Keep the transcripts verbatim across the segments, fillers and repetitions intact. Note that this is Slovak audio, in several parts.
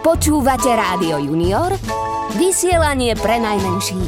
Počúvate Rádio Junior, vysielanie pre najmenších.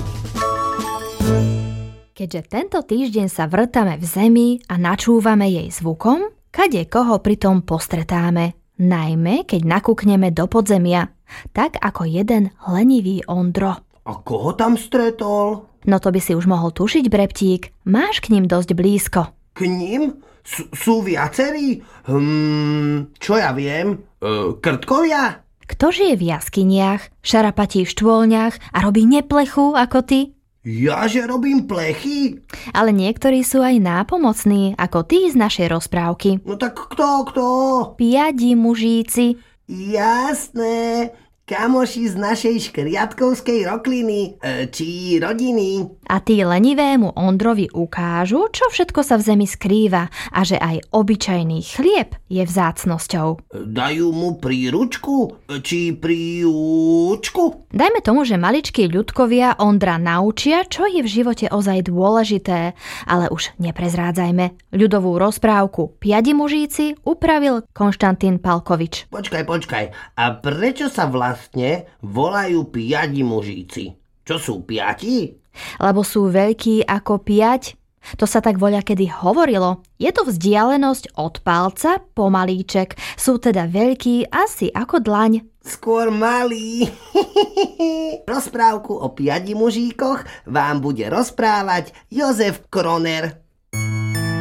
Keďže tento týždeň sa vrtame v zemi a načúvame jej zvukom, kade koho pritom postretáme, najmä keď nakúkneme do podzemia, tak ako jeden lenivý Ondro. A koho tam stretol? No to by si už mohol tušiť, Breptík, máš k ním dosť blízko. K ním? S- sú viacerí? Hm, čo ja viem? E, krtkovia? Kto žije v jaskyniach, šarapatí v štôlniach a robí neplechu ako ty? Ja, že robím plechy? Ale niektorí sú aj nápomocní, ako ty z našej rozprávky. No tak kto, kto? Piadi mužíci. Jasné, kamoši z našej škriatkovskej rokliny, e, či rodiny. A tí lenivému Ondrovi ukážu, čo všetko sa v zemi skrýva a že aj obyčajný chlieb je vzácnosťou. Dajú mu príručku, či príučku? Dajme tomu, že maličkí ľudkovia Ondra naučia, čo je v živote ozaj dôležité, ale už neprezrádzajme. Ľudovú rozprávku Piadi mužíci upravil Konštantín Palkovič. Počkaj, počkaj, a prečo sa vlastne volajú piadi mužíci? Čo sú piati? Lebo sú veľkí ako piať. To sa tak voľa kedy hovorilo. Je to vzdialenosť od palca po malíček. Sú teda veľkí asi ako dlaň. Skôr malý. Rozprávku o piadi mužíkoch vám bude rozprávať Jozef Kroner.